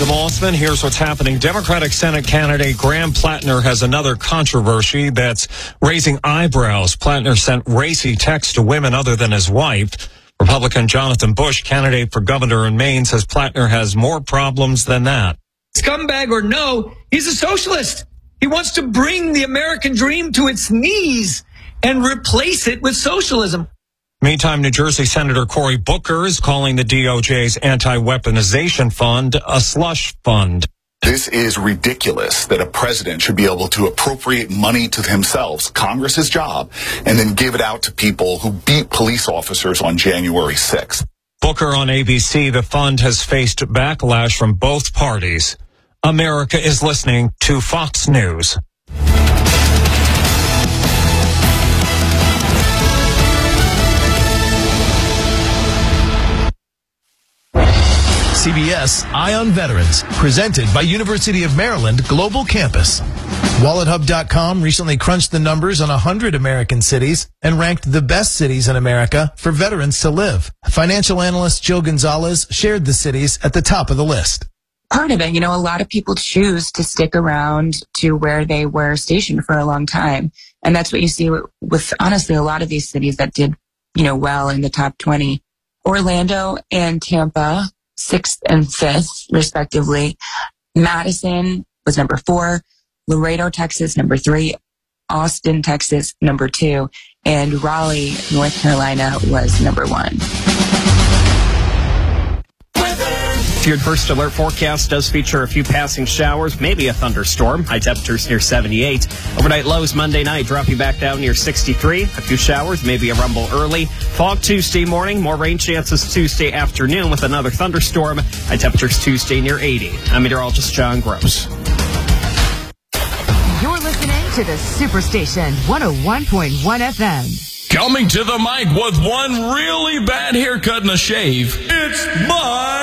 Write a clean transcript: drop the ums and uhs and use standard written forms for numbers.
Jamal Osman, here's what's happening. Democratic Senate candidate Graham Plattner has another controversy that's raising eyebrows. Plattner sent racy texts to women other than his wife. Republican Jonathan Bush, candidate for governor in Maine, says Plattner has more problems than that. Scumbag or no, he's a socialist. He wants to bring the American dream to its knees and replace it with socialism. Meantime, New Jersey Senator Cory Booker is calling the DOJ's anti-weaponization fund a slush fund. This is ridiculous that a president should be able to appropriate money to themselves, Congress's job, and then give it out to people who beat police officers on January 6th. Booker on ABC, the fund has faced backlash from both parties. America is listening to Fox News. CBS Eye on Veterans, presented by University of Maryland Global Campus. WalletHub.com recently crunched the numbers on 100 American cities and ranked the best cities in America for veterans to live. Financial analyst Jill Gonzalez shared the cities at the top of the list. Part of it, a lot of people choose to stick around to where they were stationed for a long time. And that's what you see with honestly, a lot of these cities that did, well in the top 20. Orlando and Tampa, 6th and 5th, respectively. Madison was number 4. Laredo, Texas, number 3. Austin, Texas, number 2. And Raleigh, North Carolina was number 1. Your first alert forecast does feature a few passing showers, maybe a thunderstorm. High temperatures near 78. Overnight lows Monday night dropping back down near 63. A few showers, maybe a rumble early. Fog Tuesday morning. More rain chances Tuesday afternoon with another thunderstorm. High temperatures Tuesday near 80. I'm meteorologist John Gross. You're listening to the Superstation 101.1 FM. Coming to the mic with one really bad haircut and a shave, it's Mike